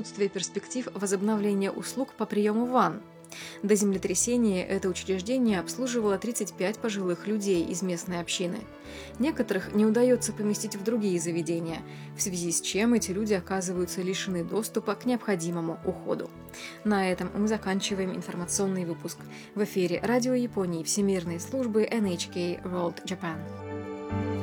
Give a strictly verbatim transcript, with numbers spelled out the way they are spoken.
отсутствие перспектив возобновления услуг по приему ванн. До землетрясения это учреждение обслуживало тридцать пять пожилых людей из местной общины. Некоторых не удается поместить в другие заведения, в связи с чем эти люди оказываются лишены доступа к необходимому уходу. На этом мы заканчиваем информационный выпуск. В эфире Радио Японии Всемирной службы эн эйч кей World Japan.